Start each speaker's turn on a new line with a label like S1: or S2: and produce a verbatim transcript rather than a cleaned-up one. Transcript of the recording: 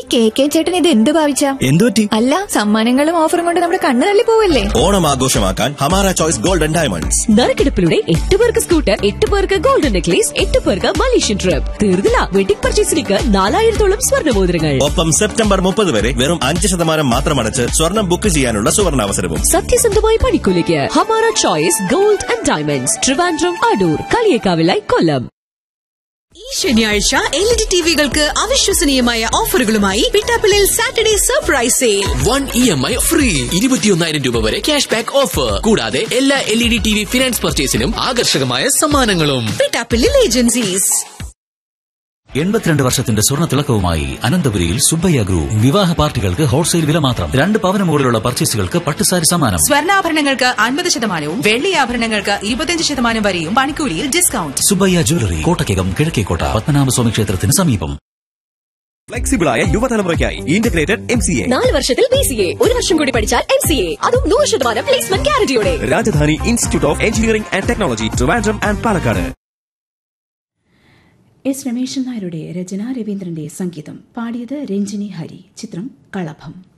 S1: K K ചേട്ടൻ ഇത് എന്ത് ഭാവിച്ച?
S2: എന്തുപറ്റി?
S1: അല്ല, സമ്മാനങ്ങളും ഓഫറും കൊണ്ട് നമ്മുടെ കണ്ണ് തള്ളി പോവല്ലേ?
S2: ഓണം ആഘോഷമാക്കാൻ ഹമാര ചോയ്സ് ഗോൾഡൻ ഡയമണ്ട്സ്.
S3: നറുക്കെടുപ്പിലൂടെ എട്ട് പേർക്ക് സ്കൂട്ടർ, എട്ട് പേർക്ക് ഗോൾഡൻ നെക്ലേസ്, എട്ട് പേർക്ക് മലേഷ്യൻ ട്രിപ്പ്. തീർന്നില്ല, വെഡിംഗ് പർച്ചേസിലേക്ക് നാലായിരത്തോളം സ്വർണ്ണമോതിരങ്ങൾ.
S2: ഒപ്പം സെപ്റ്റംബർ മുപ്പത് വരെ വെറും അഞ്ച് ശതമാനം മാത്രം അടച്ച് സ്വർണം ബുക്ക് ചെയ്യാനുള്ള സുവർണാവസരവും.
S3: സത്യസന്ധമായ പണിക്കൂലിക്ക് Hamara choice gold and diamonds, Trivandrum, Adoor, കളിയേക്കാവിലായി, കൊല്ലം.
S4: ഈ ശനിയാഴ്ച എൽ ഇ ഡി ടിവികൾക്ക് അവിശ്വസനീയമായ ഓഫറുകളുമായി പിട്ടാപ്പിളിൽ Saturday surprise sale.
S5: One E M I free, ഇരുപത്തിയൊന്നായിരം രൂപ വരെ ക്യാഷ് ബാക്ക് ഓഫർ. കൂടാതെ എല്ലാ L E D T V finance പർച്ചേസിനും ആകർഷകമായ സമ്മാനങ്ങളും.
S4: പിട്ടാപ്പിളിൽ ഏജൻസീസ്.
S6: എൺപത്തിരണ്ട് വർഷത്തിന്റെ സ്വർണ്ണ തിളക്കവുമായി അനന്തപുരിയിൽ സുബ്ബയ്യ ഗ്രൂപ്പ്. വിവാഹ പാർട്ടികൾക്ക് ഹോൾസെയിൽ വില മാത്രം. രണ്ട് പവന് മുകളിലുള്ള പർച്ചേസുകൾക്ക് പട്ടുസാരി സമ്മാനം.
S4: സ്വർണ്ണാഭരണങ്ങൾക്ക് അൻപത് ശതമാനവും വെള്ളിയാഭരണങ്ങൾക്ക് ഇരുപത്തിയഞ്ച് ശതമാനം വരെയും പണിക്കൂലിയിൽ ഡിസ്കൗണ്ട്.
S6: സുബ്ബയ്യ ജ്വല്ലറി, കോട്ടയ്ക്കകം, കിഴക്കേക്കോട്ട, പത്മനാഭസ്വാമി ക്ഷേത്രത്തിന് സമീപം.
S2: ഫ്ലെക്സിബിളായ യുവതലമുറയ്ക്കായി ഇന്റഗ്രേറ്റഡ് എം സി എ.
S3: നാല് വർഷത്തിൽ ബി സി എ, ഒരു വർഷം കൂടി പഠിച്ചാൽ എം സി എ, അതും നൂറ് ശതമാനം placement ഗ്യാരണ്ടിയോടെ.
S2: Rajdhani institute of engineering and technology, Trivandrum and Palakkad.
S7: S Rameshan നായരുടെ രചന, രവീന്ദ്രന്റെ സംഗീതം. പാടിയത് രഞ്ജിനി ഹരി. ചിത്രം കളഭം.